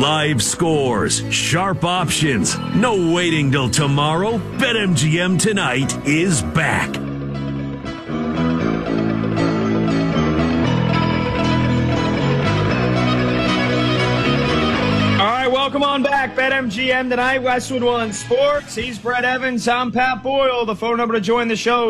Live scores, sharp options, no waiting till tomorrow. BetMGM tonight is back. Welcome on back. BetMGM tonight, Westwood One Sports. He's Brett Evans. I'm Pat Boyle. The phone number to join the show,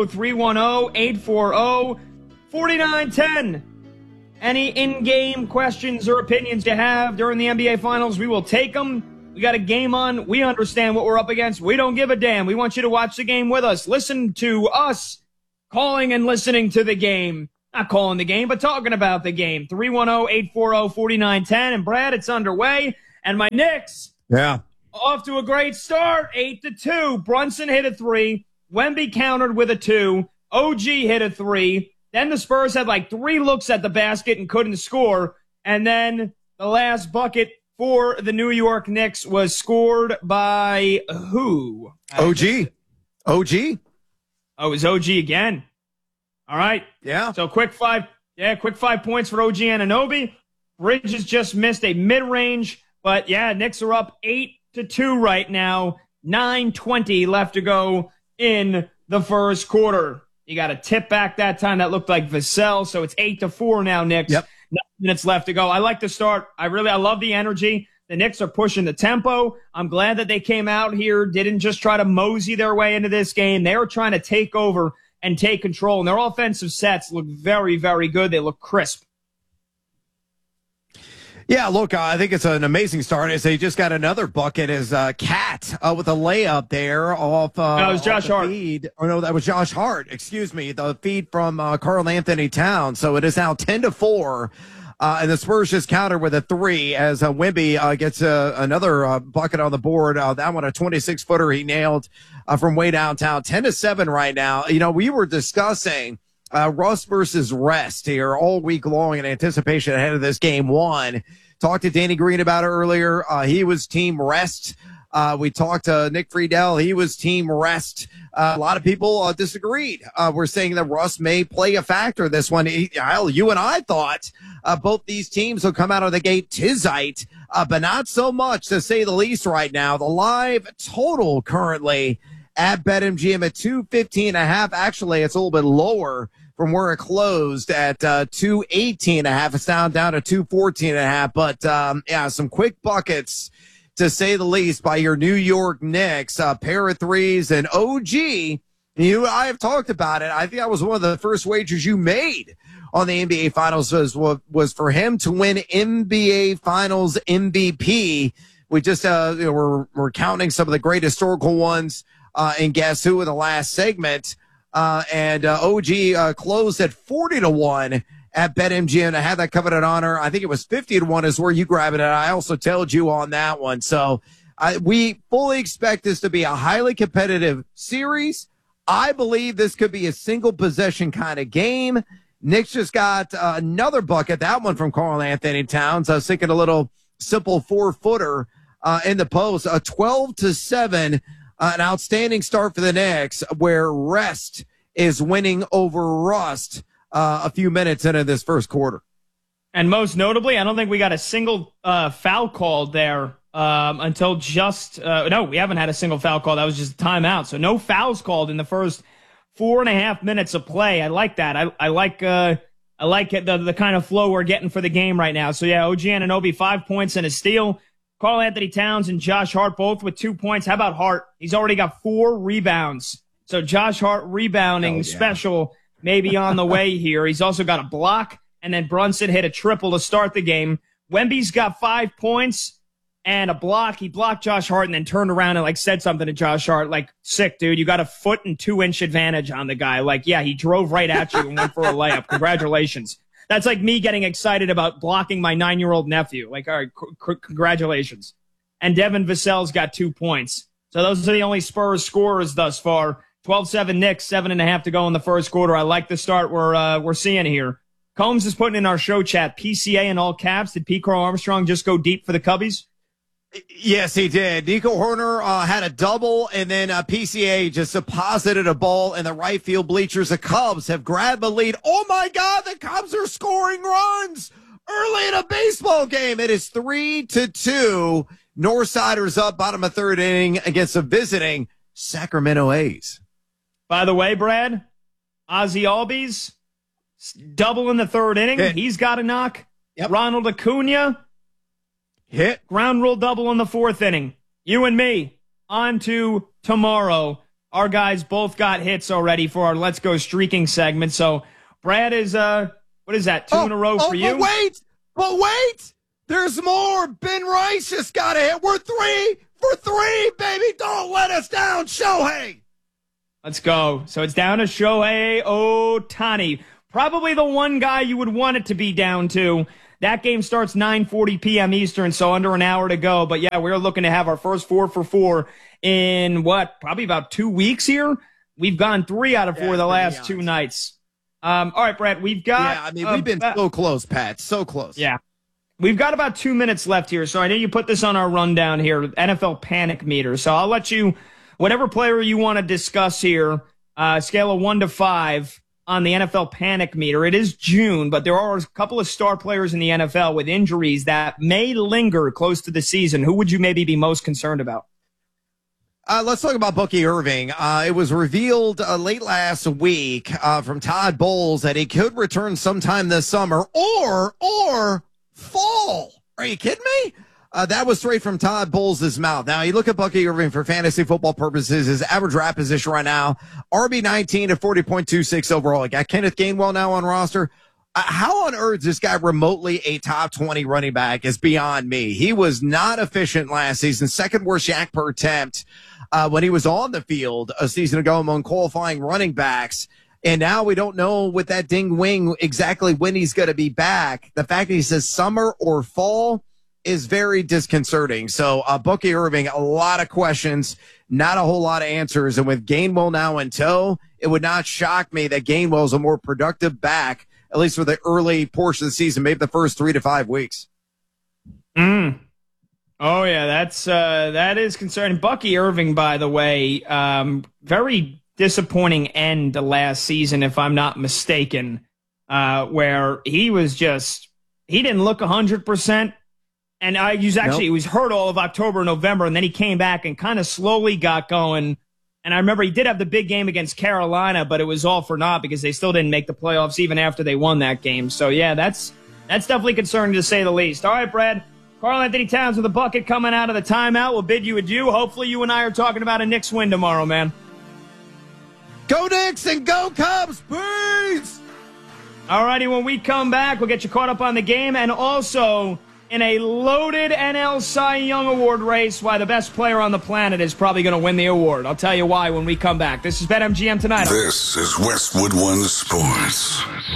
310-840-4910. Any in-game questions or opinions you have during the NBA Finals, we will take them. We got a game on. We understand what we're up against. We don't give a damn. We want you to watch the game with us. Listen to us calling and listening to the game. Not calling the game, but talking about the game. 310-840-4910. And Brad, it's underway. And my Knicks, off to a great start, 8-2. Brunson hit a 3. Wemby countered with a 2. OG hit a 3. Then the Spurs had like 3 looks at the basket and couldn't score. And then the last bucket for the New York Knicks was scored by who? OG. Oh, it was OG again. All right. Yeah. So quick 5 points for OG Anunoby. Bridges just missed a mid-range. But, yeah, Knicks are up 8-2 right now. 9:20 left to go in the first quarter. You got a tip back that time. That looked like Vassell. So it's 8-4 now, Knicks. Yep. 9 minutes left to go. I like the start. I love the energy. The Knicks are pushing the tempo. I'm glad that they came out here, didn't just try to mosey their way into this game. They were trying to take over and take control. And their offensive sets look very, very good. They look crisp. Yeah, look, I think it's an amazing start as they just got another bucket as Cat with a layup there off that was Josh Hart. Feed. Oh, no, that was Josh Hart. Excuse me. The feed from Karl Anthony Towns. So it is now 10-4. And the Spurs just counter with a 3 as Wemby gets another bucket on the board. That one, a 26-footer he nailed from way downtown. 10-7 right now. You know, we were discussing Russ versus rest here all week long in anticipation ahead of this game 1. Talked to Danny Green about it earlier. He was team rest. We talked to Nick Friedel. He was team rest. A lot of people disagreed. We're saying that Russ may play a factor this one. You and I thought both these teams will come out of the gate tizzite, but not so much, to say the least, right now. The live total currently at BetMGM at 215.5. Actually, it's a little bit lower from where it closed at 218.5. It's down to 214.5. But yeah, some quick buckets, to say the least, by your New York Knicks. A pair of threes, and OG. I have talked about it. I think that was one of the first wagers you made on the NBA Finals was for him to win NBA Finals MVP. We just we're counting some of the great historical ones. And Guess Who in the last segment. And OG closed at 40-1 at BetMGM. I had that coveted honor. I think it was 50-1 is where you grab it. And I also told you on that one. So we fully expect this to be a highly competitive series. I believe this could be a single possession kind of game. Knicks just got another bucket, that one from Karl Anthony Towns. I was thinking a little simple 4-footer in the post, a 12-7. An outstanding start for the Knicks, where rest is winning over rust a few minutes into this first quarter. And most notably, I don't think we got a single foul called there until just no, we haven't had a single foul call. That was just a timeout. So no fouls called in the first 4.5 minutes of play. I like that. I like the kind of flow we're getting for the game right now. So yeah, OG Anunoby, 5 points and a steal. Karl Anthony Towns and Josh Hart both with 2 points. How about Hart? He's already got 4 rebounds. So Josh Hart rebounding special maybe on the way here. He's also got a block, and then Brunson hit a triple to start the game. Wemby's got 5 points and a block. He blocked Josh Hart and then turned around and said something to Josh Hart like, sick, dude. You got a 1.2-inch advantage on the guy. Yeah, he drove right at you and went for a layup. Congratulations. That's like me getting excited about blocking my 9-year-old nephew. All right, congratulations. And Devin Vassell's got 2 points. So those are the only Spurs scorers thus far. 12-7 Knicks, 7.5 to go in the first quarter. I like the start we're seeing here. Combs is putting in our show chat, PCA in all caps. Did Pete Carl Armstrong just go deep for the Cubbies? Yes, he did. Nico Horner had a double, and then PCA just deposited a ball in the right field bleachers. The Cubs have grabbed the lead. Oh, my God, the Cubs are scoring runs early in a baseball game. It is 3-2. Northsiders up, bottom of third inning against the visiting Sacramento A's. By the way, Brad, Ozzie Albies, double in the third inning. Hit. He's got a knock. Yep. Ronald Acuna, Hit. ground rule double in the fourth inning. You and me, on to tomorrow. Our guys both got hits already for our Let's Go Streaking segment. So Brad is, what is that, two in a row for you? But wait, there's more. Ben Rice just got a hit. We're 3 for 3, baby. Don't let us down, Shohei. Let's go. So it's down to Shohei Ohtani. Probably the one guy you would want it to be down to. That game starts 9:40 p.m. Eastern, so under an hour to go. But yeah, we're looking to have our first 4 for 4 in probably about 2 weeks here. We've gone 3 out of 4 the last 2 nights. All right, Brett, we've got... Yeah, I mean, we've been so close, Pat. So close. Yeah. We've got about 2 minutes left here, so I know you put this on our rundown here, NFL Panic Meter. So I'll let you, whatever player you want to discuss here, scale of 1 to 5 on the NFL Panic Meter. It is June, but there are a couple of star players in the NFL with injuries that may linger close to the season. Who would you maybe be most concerned about? Let's talk about Bucky Irving. It was revealed late last week from Todd Bowles that he could return sometime this summer or fall. Are you kidding me? That was straight from Todd Bowles' mouth. Now, you look at Bucky Irving for fantasy football purposes, his average draft position right now, RB19 at 40.26 overall. He got Kenneth Gainwell now on roster. How on earth is this guy remotely a top 20 running back is beyond me. He was not efficient last season, second worst yak per attempt when he was on the field a season ago among qualifying running backs. And now we don't know with that ding wing exactly when he's going to be back. The fact that he says summer or fall is very disconcerting. So Bucky Irving, a lot of questions, not a whole lot of answers. And with Gainwell now in tow, it would not shock me that Gainwell is a more productive back, at least for the early portion of the season, maybe the first 3 to 5 weeks. Oh yeah, that is concerning. Bucky Irving, by the way, very disappointing end to last season, if I'm not mistaken, where he didn't look 100%. And he was hurt all of October, November, and then he came back and kind of slowly got going. And I remember he did have the big game against Carolina, but it was all for naught because they still didn't make the playoffs even after they won that game. So yeah, that's definitely concerning to say the least. All right, Brad. Karl Anthony Towns with a bucket coming out of the timeout. We'll bid you adieu. Hopefully you and I are talking about a Knicks win tomorrow, man. Go Knicks and go Cubs, please! All righty, when we come back, we'll get you caught up on the game and also in a loaded NL Cy Young Award race, why the best player on the planet is probably going to win the award. I'll tell you why when we come back. This is BetMGM Tonight. This is Westwood One Sports.